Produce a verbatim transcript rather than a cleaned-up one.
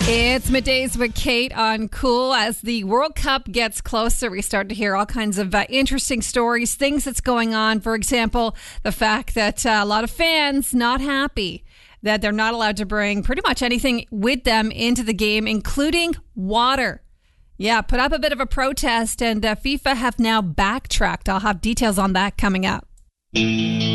It's Middays with Kate on Cool. As the World Cup gets closer, we start to hear all kinds of uh, interesting stories, things that's going on. For example, the fact that uh, a lot of fans not happy that they're not allowed to bring pretty much anything with them into the game, including water. Yeah, put up a bit of a protest, and uh, FIFA have now backtracked. I'll have details on that coming up.